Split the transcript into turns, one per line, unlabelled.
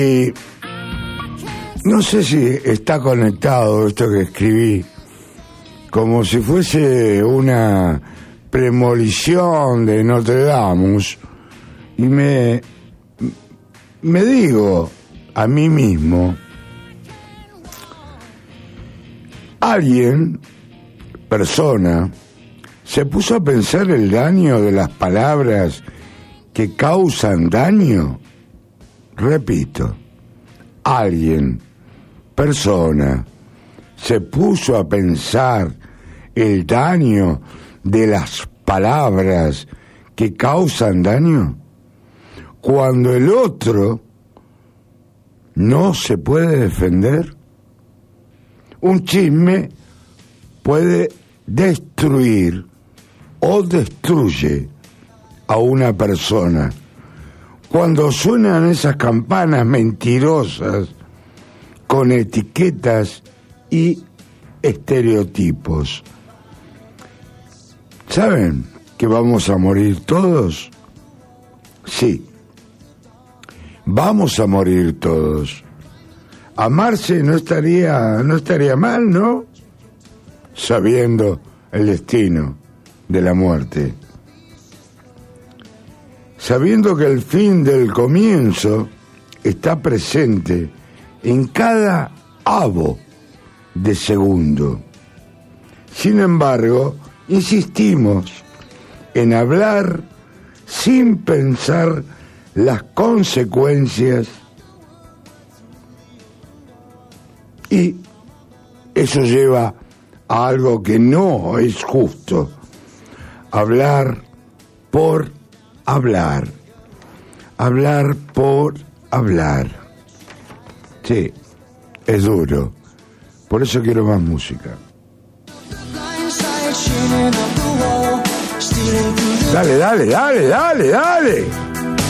Y no sé si está conectado esto que escribí, como si fuese una premonición de Notre Dame, y me digo a mí mismo, alguien, persona, se puso a pensar el daño de las palabras que causan daño. Repito, alguien, persona, se puso a pensar el daño de las palabras que causan daño, cuando el otro no se puede defender. Un chisme puede destruir o destruye a una persona. Cuando suenan esas campanas mentirosas con etiquetas y estereotipos. ¿Saben que vamos a morir todos? Sí, vamos a morir todos. Amarse no estaría mal, ¿no? Sabiendo el destino de la muerte. Sabiendo que el fin del comienzo está presente en cada avo de segundo. Sin embargo, insistimos en hablar sin pensar las consecuencias, y eso lleva a algo que no es justo: hablar por hablar, hablar por hablar. Sí, es duro. Por eso quiero más música. Dale, dale, dale, dale, dale.